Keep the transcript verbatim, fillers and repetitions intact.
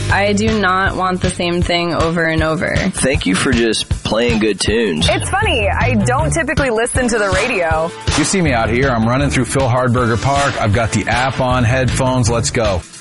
I do not want the same thing over and over. Thank you for just playing good tunes. It's funny, I don't typically listen to the radio. You see me out here, I'm running through Phil Hardberger Park. I've got the app on, headphones, let's go.